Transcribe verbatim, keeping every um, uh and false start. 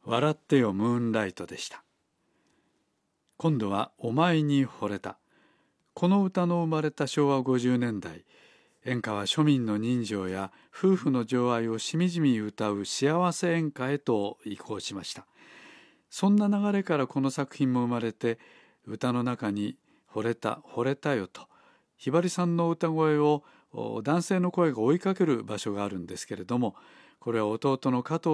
笑ってよムーンライトでした。今度はお前に惚れた。この歌の生まれたしょうわごじゅうねんだい、演歌は庶民の人情や夫婦の情愛をしみじみ歌う幸せ演歌へと移行しました。そんな流れからこの作品も生まれて、歌の中に惚れた惚れたよとひばりさんの歌声を男性の声が追いかける場所があるんですけれども、これは弟の加藤